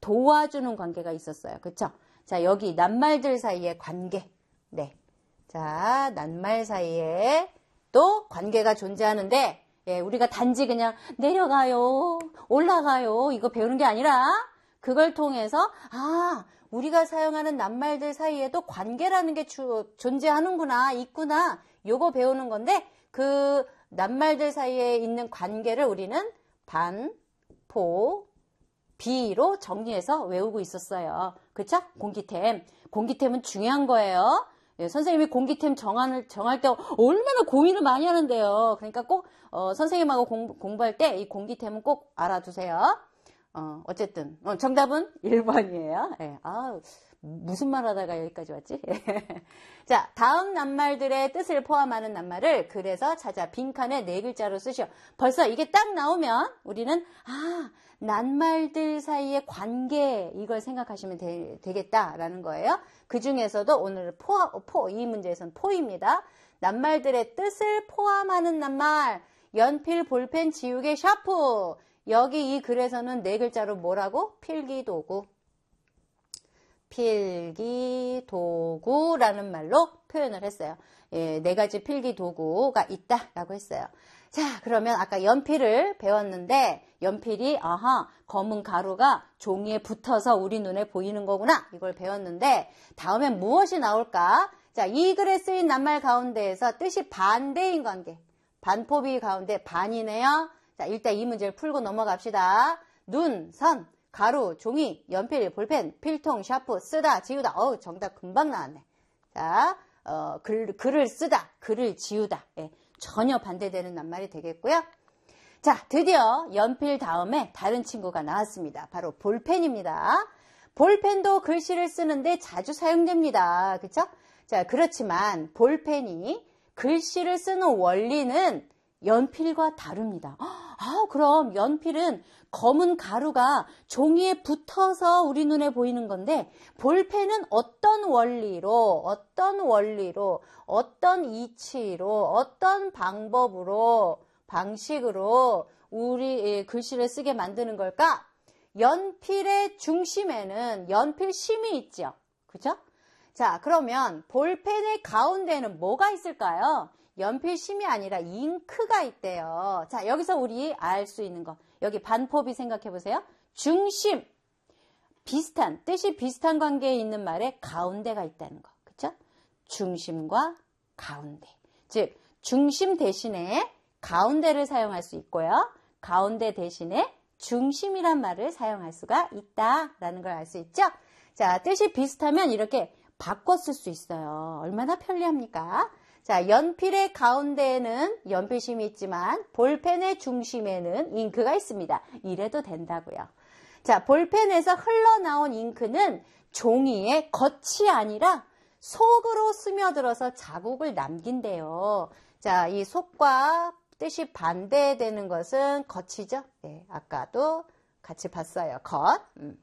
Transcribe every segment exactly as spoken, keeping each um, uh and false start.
도와주는 관계가 있었어요. 그쵸? 자, 여기 낱말들 사이의 관계. 네. 자, 낱말 사이에 또 관계가 존재하는데, 예, 우리가 단지 그냥 내려가요, 올라가요, 이거 배우는 게 아니라, 그걸 통해서, 아, 우리가 사용하는 낱말들 사이에도 관계라는 게 주, 존재하는구나, 있구나, 요거 배우는 건데, 그 낱말들 사이에 있는 관계를 우리는 반, 포, 비로 정리해서 외우고 있었어요. 그쵸? 공기템. 공기템은 중요한 거예요. 예, 선생님이 공기템 정할, 정할 때 얼마나 고민을 많이 하는데요. 그러니까 꼭, 어, 선생님하고 공, 공부할 때 이 공기템은 꼭 알아두세요. 어, 어쨌든, 어, 정답은 일 번이에요. 예, 아, 무슨 말 하다가 여기까지 왔지? 자, 다음 낱말들의 뜻을 포함하는 낱말을 그래서 찾아 빈칸에 네 글자로 쓰시오. 벌써 이게 딱 나오면 우리는, 아, 낱말들 사이의 관계, 이걸 생각하시면 되, 되겠다라는 거예요. 그 중에서도 오늘 포, 포, 이 문제에서는 포입니다. 낱말들의 뜻을 포함하는 낱말, 연필, 볼펜, 지우개, 샤프. 여기 이 글에서는 네 글자로 뭐라고? 필기도구. 필기도구라는 말로 표현을 했어요. 예, 네 가지 필기도구가 있다라고 했어요. 자, 그러면 아까 연필을 배웠는데 연필이 아하 검은 가루가 종이에 붙어서 우리 눈에 보이는 거구나 이걸 배웠는데 다음엔 무엇이 나올까? 자, 이 글에 쓰인 낱말 가운데에서 뜻이 반대인 관계. 반포비 가운데 반이네요. 자, 일단 이 문제를 풀고 넘어갑시다. 눈, 선, 가루, 종이, 연필, 볼펜, 필통, 샤프, 쓰다, 지우다. 어우, 정답 금방 나왔네. 자, 어, 글, 글을 쓰다, 글을 지우다. 예, 전혀 반대되는 낱말이 되겠고요. 자, 드디어 연필 다음에 다른 친구가 나왔습니다. 바로 볼펜입니다. 볼펜도 글씨를 쓰는데 자주 사용됩니다. 그쵸? 자, 그렇지만 볼펜이 글씨를 쓰는 원리는 연필과 다릅니다. 아, 그럼 연필은 검은 가루가 종이에 붙어서 우리 눈에 보이는 건데 볼펜은 어떤 원리로, 어떤 원리로, 어떤 이치로, 어떤 방법으로, 방식으로 우리 글씨를 쓰게 만드는 걸까? 연필의 중심에는 연필심이 있죠. 그죠? 자, 그러면 볼펜의 가운데는 뭐가 있을까요? 연필심이 아니라 잉크가 있대요. 자, 여기서 우리 알 수 있는 거. 여기 반포비 생각해 보세요. 중심. 비슷한, 뜻이 비슷한 관계에 있는 말에 가운데가 있다는 거. 그쵸? 중심과 가운데. 즉, 중심 대신에 가운데를 사용할 수 있고요. 가운데 대신에 중심이란 말을 사용할 수가 있다라는 걸 알 수 있죠? 자, 뜻이 비슷하면 이렇게 바꿔 쓸 수 있어요. 얼마나 편리합니까? 자, 연필의 가운데에는 연필심이 있지만 볼펜의 중심에는 잉크가 있습니다. 이래도 된다고요. 자, 볼펜에서 흘러나온 잉크는 종이의 겉이 아니라 속으로 스며들어서 자국을 남긴대요. 자, 이 속과 뜻이 반대되는 것은 겉이죠. 네, 아까도 같이 봤어요. 겉. 음.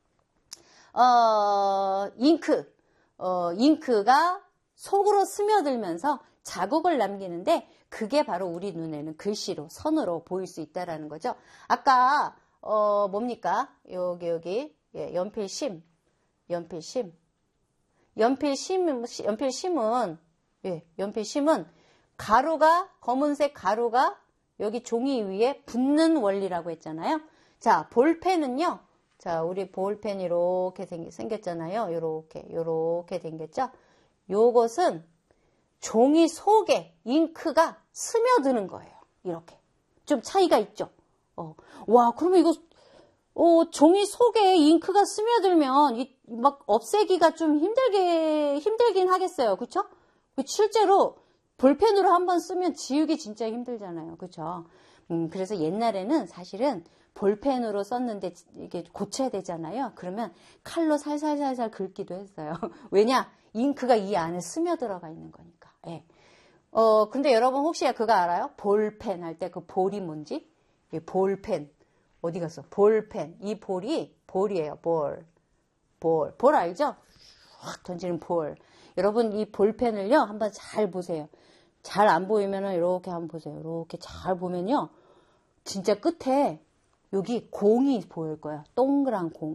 어, 잉크. 어, 잉크가 속으로 스며들면서 자국을 남기는데 그게 바로 우리 눈에는 글씨로, 선으로 보일 수 있다는 거죠. 아까 어, 뭡니까? 여기 여기 예, 연필심, 연필심, 연필심, 연필심은 예, 연필심은 가루가 검은색 가루가 여기 종이 위에 붙는 원리라고 했잖아요. 자, 볼펜은요. 자, 우리 볼펜 이렇게 생겼잖아요. 요렇게 요렇게 생겼죠. 요것은 종이 속에 잉크가 스며드는 거예요. 이렇게. 좀 차이가 있죠. 어. 와, 그러면 이거, 어, 종이 속에 잉크가 스며들면, 이, 막, 없애기가 좀 힘들게, 힘들긴 하겠어요. 그쵸? 실제로, 볼펜으로 한번 쓰면 지우기 진짜 힘들잖아요. 그쵸? 음, 그래서 옛날에는 사실은 볼펜으로 썼는데 이게 고쳐야 되잖아요. 그러면 칼로 살살살살 긁기도 했어요. 왜냐? 잉크가 이 안에 스며들어가 있는 거니까. 예. 어, 근데 여러분 혹시 그거 알아요? 볼펜 할 때 그 볼이 뭔지? 예, 볼펜. 어디 갔어? 볼펜. 이 볼이 볼이에요. 볼. 볼. 볼 알죠? 확 던지는 볼. 여러분 이 볼펜을요. 한번 잘 보세요. 잘 안 보이면은 이렇게 한번 보세요. 이렇게 잘 보면요. 진짜 끝에 여기 공이 보일 거예요. 동그란 공.